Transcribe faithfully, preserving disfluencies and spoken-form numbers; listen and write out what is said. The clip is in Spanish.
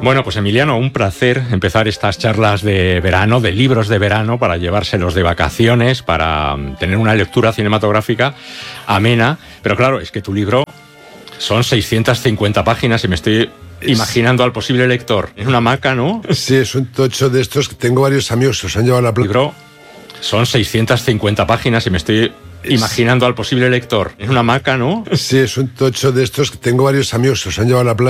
Bueno, pues Emiliano, un placer empezar estas charlas de verano, de libros de verano, para llevárselos de vacaciones, para tener una lectura cinematográfica amena. Pero claro, es que tu libro son seiscientas cincuenta páginas y me estoy imaginando al posible lector en una hamaca, ¿no? Sí, es un tocho de estos. Tengo varios amigos que os han llevado a la playa. Libro son seiscientas cincuenta páginas y me estoy imaginando al posible lector en una hamaca, ¿no? Sí, es un tocho de estos. Tengo varios amigos que os han llevado a la playa.